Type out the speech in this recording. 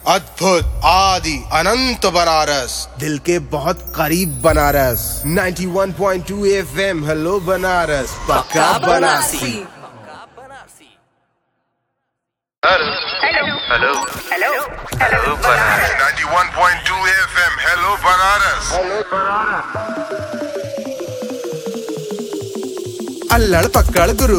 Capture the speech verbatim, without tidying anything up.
अद्भुत आदि अनंत बनारस, दिल के बहुत करीब बनारस। नाइंटी वन point two F M hello Banaras, पक्का Banarasi. Hello hello hello hello Banaras. Ninety वन point two F M hello Banaras. अल्लड़ पक्कड़ गुरु